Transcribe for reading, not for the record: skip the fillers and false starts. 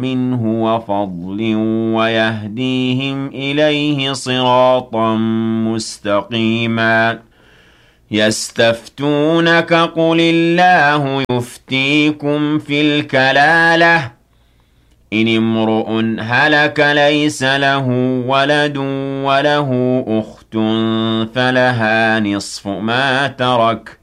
مِّنْهُ وَفَضْلٍ وَيَهْدِيهِمْ إِلَيْهِ صِرَاطًا مُّسْتَقِيمًا يَسْتَفْتُونَكَ قُلِ اللَّهُ يُفْتِيكُمْ فِي الْكَلَالَةِ إِنِ امْرُؤٌ هَلَكَ لَيْسَ لَهُ وَلَدٌ وَلَهُ أُخْتٌ فَلَهَا نِصْفُ مَا تَرَكَ